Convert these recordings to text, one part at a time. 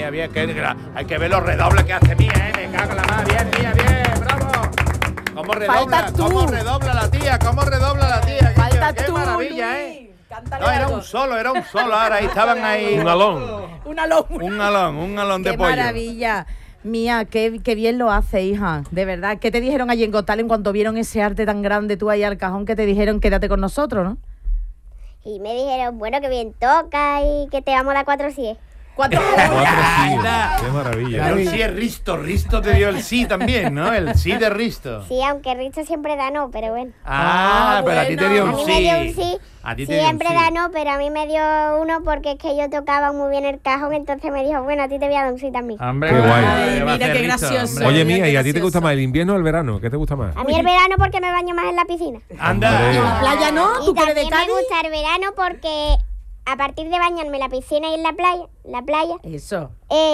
Mía, bien. Hay que ver los redobles que hace Mía, me cago en la mar. Bien, Mía, bien, bravo. ¿Cómo redobla la tía? Falta qué tú, maravilla, Luis. Cántale No, era algo. un solo. Ahora ahí estaban ahí. Un alón. Un alón. Un alón de Qué pollo. maravilla. Mía, qué bien lo hace, hija. De verdad. ¿Qué te dijeron allí en Got Talent cuando vieron ese arte tan grande tú ahí al cajón, que te dijeron quédate con nosotros, ¿no? Y me dijeron, bueno, que bien toca y que te vamos a dar 4 sí. 4 Qué maravilla. Pero el sí es Risto te dio el sí también, ¿no? El sí de Risto. Sí, aunque Risto siempre da no, pero bueno. Pero a ti te dio A un mí sí. me dio un sí. A ti te dio un Siempre sí. da no, pero a mí me dio uno porque es que yo tocaba muy bien el cajón, entonces me dijo, bueno, a ti te voy a dar un sí también. Hombre, Qué guay. Ay, va a mira hacer qué Risto, gracioso. hombre. Oye, Mira, Mía, qué ¿y a ti te gusta gracioso. más el invierno o el verano? ¿Qué te gusta más? A mí el verano porque me baño más en la piscina. Anda. ¿Y la playa no? Y ¿Tú que eres de también me Cádiz? gusta el verano porque a partir de bañarme en la piscina y en la playa, Eso.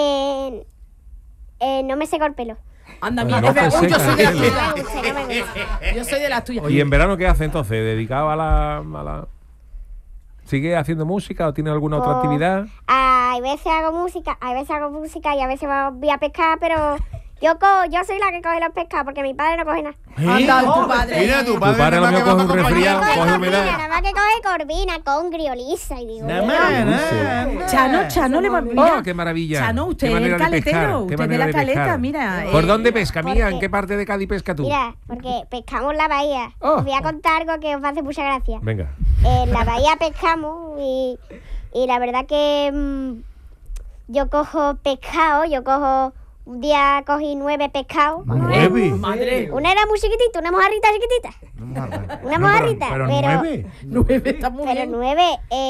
no me seco el pelo. Anda, Pero mira. no te Uy, yo seca soy de las el No pelo. tuyas. me gusta, no me gusta. Yo soy de las tuyas. ¿Y en verano qué hace entonces? ¿Dedicado a la... ¿Sigue haciendo música o tiene alguna otra actividad? Hay veces hago música y a veces voy a pescar, pero yo soy la que coge los pescados porque mi padre no coge nada. Anda, tu padre. Mira, tu Tu padre nada lo más mío que va coge a un acompañar. resfriado, Coge coge corvina, humedad. nada más que coge corvina, congrio, lisa y digo, Nada bueno, más. Chano le va ¡Oh, qué maravilla! Chano, usted Qué es el manera de pescar, caletero. qué Usted es de manera la caleta, pescar. mira. ¿Por dónde pesca, ¿por Mía? qué? ¿En qué parte de Cádiz pesca tú? mira, porque pescamos la bahía. Oh. Os voy a contar algo que os va a hacer mucha gracia. Venga. En la bahía pescamos y la verdad que yo cojo pescado, un día cogí 9 pescados. Madre. Una era muy chiquitita, una mojarrita chiquitita. Una mojarrita, Pero pero 9. 9 está muy pero bien. 9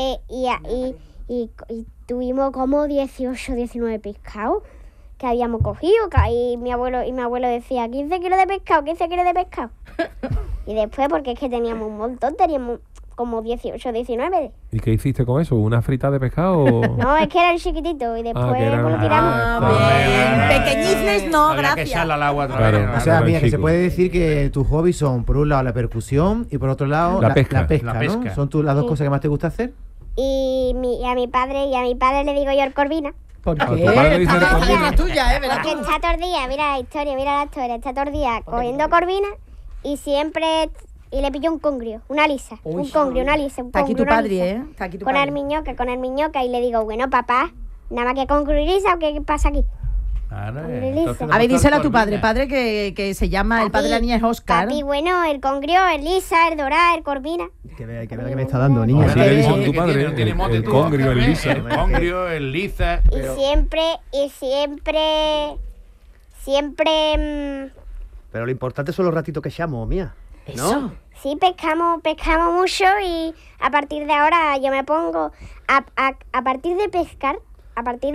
y tuvimos como 18, 19 pescados que habíamos cogido. Y mi abuelo decía 15 kilos de pescado, 15 kilos de pescado. Y después, porque es que teníamos un montón, teníamos como 18, 19. ¿Y qué hiciste con eso? ¿Una frita de pescado o...? No, es que eran chiquititos y después que eran- lo tiramos. Ah, bien. Pequeñiznes no, Había que gracias. echarla al agua otra Claro. vez. O sea, Claro, mira, que se chico. puede decir que tus hobbies son, por un lado, la percusión y por otro lado, La pesca. la pesca, La ¿no? pesca. ¿Son las dos Sí. cosas que más te gusta hacer? Y a mi padre le digo yo el corvina. ¿Por A tu qué? padre le dice Esta de vez corvina. es tuya, verás Porque tú. está todo el día, mira la historia, está todo el día cogiendo corvina y siempre le pillo un congrio, una lisa, Uy. una lisa, un Está aquí congrio, tu una padre, lisa. ¿eh? Está aquí tu Con padre. el miñoca y le digo, bueno, papá, nada más que congrio y lisa, ¿o qué pasa aquí? Claro, Lisa. entonces A ver, no díselo a está tu padre. Corvina. Padre que se llama, el padre de la niña es Oscar. Papi, bueno, el congrio, el lisa, el dorá, el corvina. Que vea que me está dando, niña. Así Qué le dicen a bien. tu ¿Qué padre, tiene? ¿No tiene mote el tú, congrio, el Oscar? lisa. El congrio, el lisa. Siempre, Pero lo importante son los ratitos que echamos, Mía. ¿no? Eso. sí, pescamos mucho y a partir de ahora yo me pongo a partir de pescar, A partir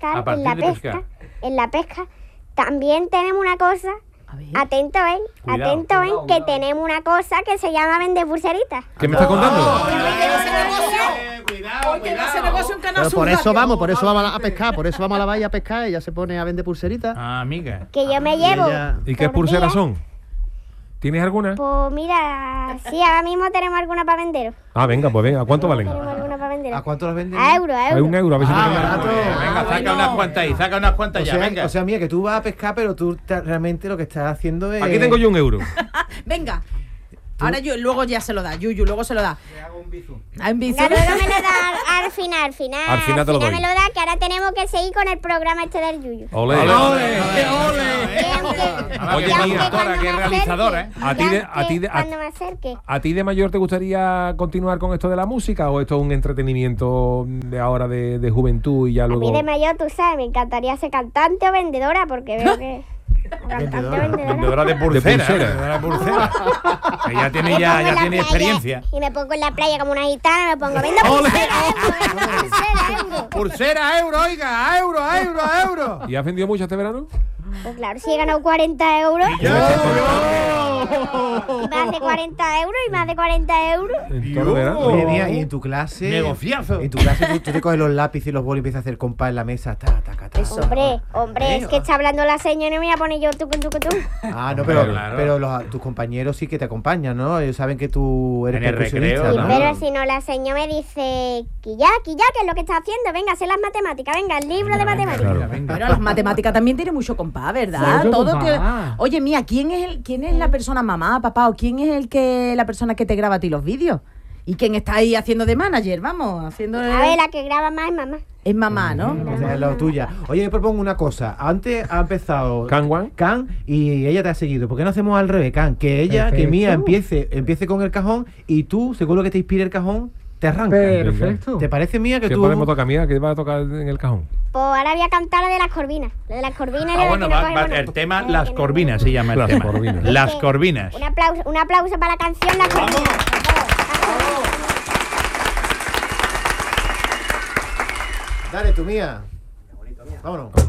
en la pesca, también tenemos una cosa, A ver. atento, que tenemos una cosa que se llama vender pulseritas. ¿Qué me estás contando? Cuidado, ese negocio en Canal Pero Sur por eso Radio. vamos a pescar, por eso vamos a la bahía a pescar, ella se pone a vender pulseritas. Ah, amiga. Que yo me llevo. ¿Y qué por pulseras día. son? ¿Tienes alguna? Pues mira, sí, ahora mismo tenemos alguna para vender. Ah, venga, pues venga. ¿Cuánto valen? Tenemos alguna para vender. ¿A cuánto las venden? A euro, Hay un euro, a ver si me queda. barato. Venga, saca unas cuantas ahí, saca unas cuantas ya, venga. O sea, mía, que tú vas a pescar, pero tú realmente lo que estás haciendo es... Aquí tengo yo un euro. Venga. Ahora yo, luego ya se lo da. Yuyu, luego se lo da. Le hago un bizum. Ah, en bici. No, luego me lo da al final. Al final te lo doy. me lo da, que ahora tenemos que seguir con el programa este del Yuyu. Ole. Oye, Mía, doctora, que es realizadora, ¿eh? Cuando me acerque. ¿A ti de mayor te gustaría continuar con esto de la música o esto es un entretenimiento de ahora de juventud y ya A luego...? mí de mayor, tú sabes, me encantaría ser cantante o vendedora, porque veo que... Cantante o vendedora. Vendedora de pulsera. pulsera. Vendedora de pulsera. Que ya tiene, Me pongo ya en la tiene playa experiencia. Y me pongo en la playa como una gitana, me pongo vendo pulsera, euro. Pulsera, euro, oiga, a euro. ¿Y has vendido mucho este verano? Pues claro, si he ganado 40 euros. Y más de 40 euros, y más de 40 euros. En todo verano. Oye, mía, y en tu clase. Negociazo. En tu clase tú te coges los lápices y los bolis y empiezas a hacer compás en la mesa. Ta, ta, ta, ta. Hombre, es que está hablando la señora y no me voy a poner yo tú. Ah, no, pero, Claro. pero tus compañeros sí que te acompañan, ¿no? Ellos saben que tú eres En el percusionista, recreo, ¿no? Pero si no, la señora me dice, Quilla, ¿qué es lo que estás haciendo? Venga, sé las matemáticas, venga, el libro de matemáticas. Claro. Bueno, las matemáticas también tienen mucho compás, ¿verdad? Mucho Todo compás. Oye, mía, ¿quién es la persona, mamá, papá, o quién es la persona que te graba a ti los vídeos? ¿Y quién está ahí haciendo de manager? Vamos, haciendo... A ver, la que graba más es mamá. Es mamá, ¿no? O sea, es lo tuya. Oye, me propongo una cosa. Antes ha empezado Can y ella te ha seguido. ¿Por qué no hacemos al revés, Can? Que ella, que Mía empiece con el cajón y tú, según lo que te inspire el cajón, te arranca. Perfecto. ¿Te parece, Mía, que ¿Qué tú... podemos tocar, mía? ¿Qué va a tocar en el cajón? Pues ahora voy a cantar la de las corvinas. La de las corvinas es la Bueno, que no va, cogemos nada. el tema Es la Las que no- Corvinas se llama el Las tema. Corvinas. Las Corvinas. Un aplauso para la canción Las Corvinas. Dale, tú, Mía. Vámonos.